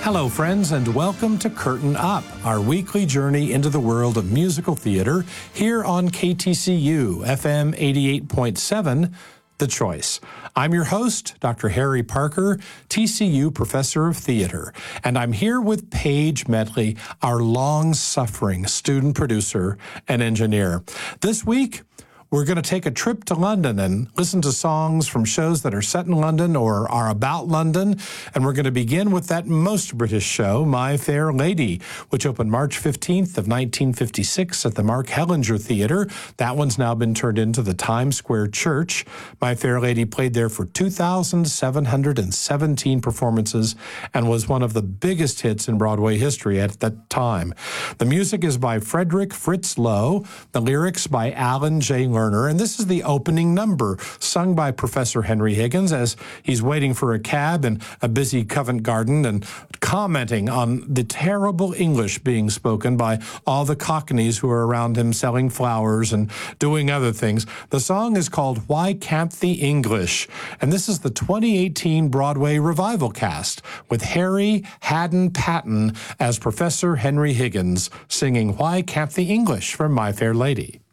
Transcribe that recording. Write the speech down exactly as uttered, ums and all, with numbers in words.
Hello, friends, and welcome to Curtain Up, our weekly journey into the world of musical theater here on K T C U, F M eighty-eight point seven, The Choice. I'm your host, Doctor Harry Parker, T C U Professor of Theater, and I'm here with Paige Medley, our long-suffering student producer and engineer. This week, we're going to take a trip to London and listen to songs from shows that are set in London or are about London. And we're going to begin with that most British show, My Fair Lady, which opened March fifteenth of nineteen fifty-six at the Mark Hellinger Theater. That one's now been turned into the Times Square Church. My Fair Lady played there for two thousand seven hundred seventeen performances and was one of the biggest hits in Broadway history at that time. The music is by Frederick Fritz Lowe, the lyrics by Alan J. Lerner, and this is the opening number, sung by Professor Henry Higgins as he's waiting for a cab in a busy Covent Garden and commenting on the terrible English being spoken by all the cockneys who are around him selling flowers and doing other things. The song is called Why Can't the English? And this is the twenty eighteen Broadway revival cast with Harry Haddon Patton as Professor Henry Higgins singing Why Can't the English from My Fair Lady.